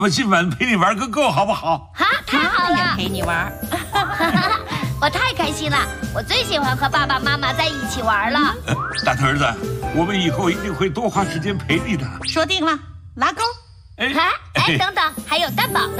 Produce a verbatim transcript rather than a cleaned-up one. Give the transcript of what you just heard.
我今晚陪你玩个够，好不好？ 好，太好了， 陪你玩。 我太开心了，我最喜欢和爸爸妈妈在一起玩了。 大头儿子，我们以后一定会多花时间陪你的。 说定了，拉钩。 哎哎，等等，还有蛋宝呢。